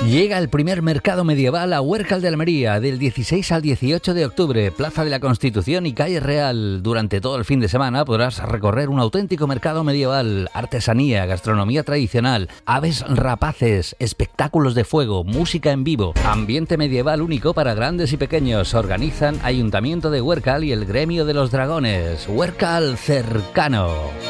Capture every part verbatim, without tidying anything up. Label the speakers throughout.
Speaker 1: Llega el primer mercado medieval a Huércal de Almería del dieciséis al dieciocho de octubre, Plaza de la Constitución y Calle Real. Durante todo el fin de semana podrás recorrer un auténtico mercado medieval, artesanía, gastronomía tradicional, aves rapaces, espectáculos de fuego, música en vivo, ambiente medieval único para grandes y pequeños. Organizan Ayuntamiento de Huércal y el Gremio de los Dragones. Huércal cercano.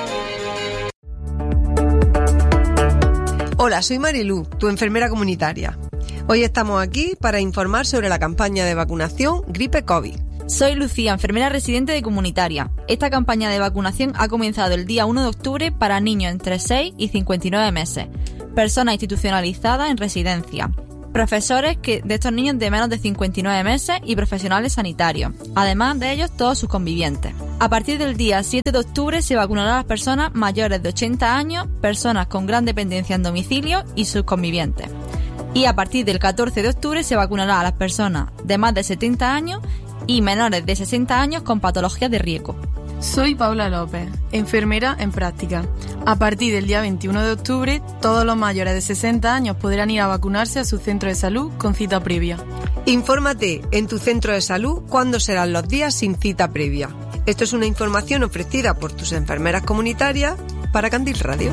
Speaker 2: Hola, soy Marilú, tu enfermera comunitaria. Hoy estamos aquí para informar sobre la campaña de vacunación gripe COVID.
Speaker 3: Soy Lucía, enfermera residente de comunitaria. Esta campaña de vacunación ha comenzado el día uno de octubre para niños entre seis y cincuenta y nueve meses, personas institucionalizadas en residencia, profesores que, de estos niños de menos de cincuenta y nueve meses y profesionales sanitarios, además de ellos todos sus convivientes. A partir del día siete de octubre se vacunará a las personas mayores de ochenta años, personas con gran dependencia en domicilio y sus convivientes. Y a partir del catorce de octubre se vacunará a las personas de más de setenta años y menores de sesenta años con patologías de riesgo.
Speaker 4: Soy Paula López, enfermera en práctica. A partir del día veintiuno de octubre, todos los mayores de sesenta años podrán ir a vacunarse a su centro de salud con cita previa.
Speaker 2: Infórmate en tu centro de salud cuándo serán los días sin cita previa. Esto es una información ofrecida por tus enfermeras comunitarias para Candil Radio.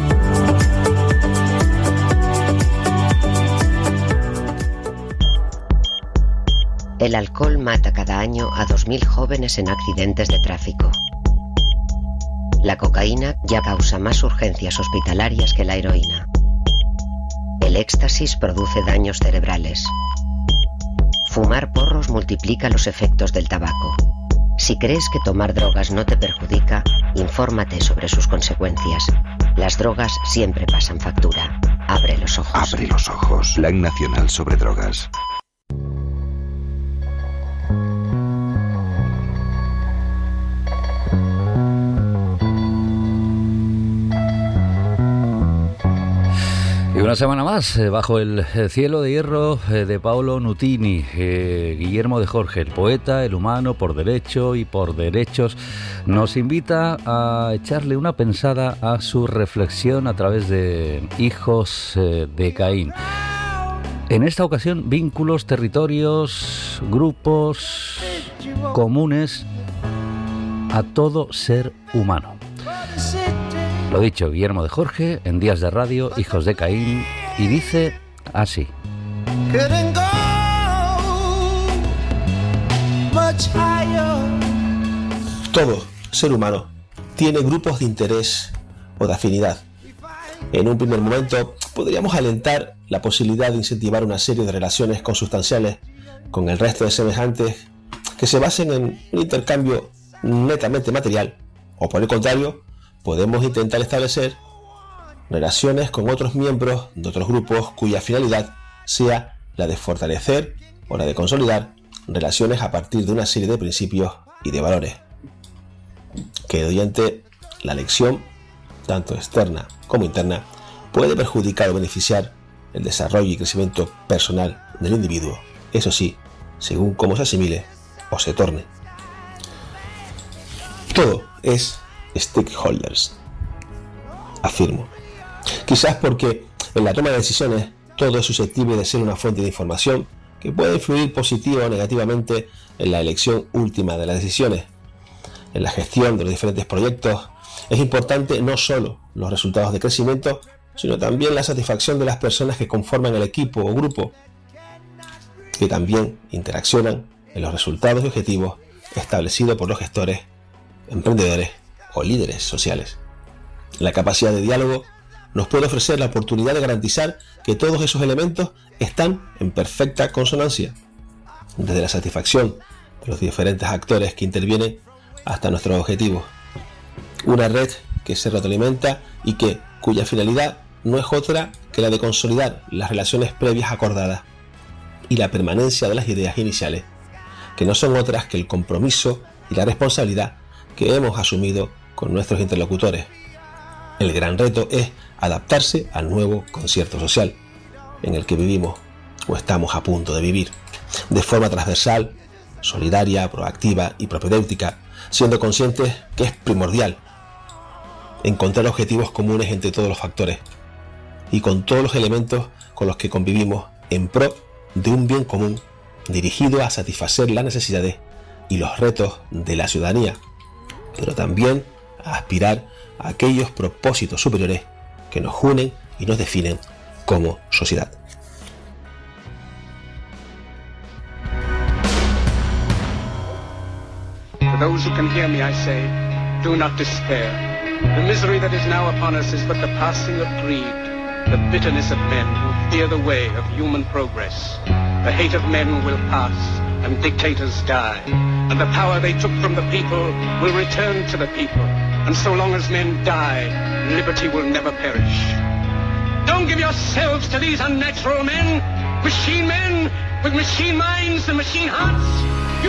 Speaker 5: El alcohol mata cada año a dos mil jóvenes en accidentes de tráfico. La cocaína ya causa más urgencias hospitalarias que la heroína. El éxtasis produce daños cerebrales. Fumar porros multiplica los efectos del tabaco. Si crees que tomar drogas no te perjudica, infórmate sobre sus consecuencias. Las drogas siempre pasan factura. Abre los ojos.
Speaker 6: Abre los ojos. Plan Nacional sobre Drogas.
Speaker 1: Y una semana más, eh, bajo el cielo de hierro eh, de Paolo Nutini, eh, Guillermo de Jorge, el poeta, el humano por derecho y por derechos, nos invita a echarle una pensada a su reflexión a través de Hijos eh, de Caín. En esta ocasión, vínculos, territorios, grupos comunes a todo ser humano. Lo dicho, Guillermo de Jorge, en Días de Radio, Hijos de Caín, y dice así.
Speaker 7: Todo ser humano tiene grupos de interés o de afinidad. En un primer momento, podríamos alentar la posibilidad de incentivar una serie de relaciones consustanciales con el resto de semejantes que se basen en un intercambio netamente material, o por el contrario, podemos intentar establecer relaciones con otros miembros de otros grupos cuya finalidad sea la de fortalecer o la de consolidar relaciones a partir de una serie de principios y de valores. Que mediante la elección, tanto externa como interna, puede perjudicar o beneficiar el desarrollo y crecimiento personal del individuo, eso sí, según cómo se asimile o se torne. Todo es stakeholders, afirmo. Quizás porque en la toma de decisiones todo es susceptible de ser una fuente de información que puede influir positiva o negativamente en la elección última de las decisiones. En la gestión de los diferentes proyectos es importante no solo los resultados de crecimiento, sino también la satisfacción de las personas que conforman el equipo o grupo, que también interaccionan en los resultados y objetivos establecidos por los gestores, emprendedores o líderes sociales. La capacidad de diálogo nos puede ofrecer la oportunidad de garantizar que todos esos elementos están en perfecta consonancia, desde la satisfacción de los diferentes actores que intervienen hasta nuestros objetivos. Una red que se retroalimenta y que, cuya finalidad no es otra que la de consolidar las relaciones previas acordadas y la permanencia de las ideas iniciales, que no son otras que el compromiso y la responsabilidad que hemos asumido con nuestros interlocutores. El gran reto es adaptarse al nuevo concierto social en el que vivimos o estamos a punto de vivir, de forma transversal, solidaria, proactiva y propedéutica, siendo conscientes que es primordial encontrar objetivos comunes entre todos los factores y con todos los elementos con los que convivimos en pro de un bien común dirigido a satisfacer las necesidades y los retos de la ciudadanía, pero también a aspirar a aquellos propósitos superiores que nos unen y nos definen como sociedad.
Speaker 8: To those who can hear me, I say, do not despair. The misery that is now upon us is but the passing of greed, the bitterness of men who fear the way of human progress. The hate of men will pass, and dictators die, and the power they took from the people will return to the people, and so long as men die, liberty will never perish. Don't give yourselves to these unnatural men, machine men with machine minds and machine hearts.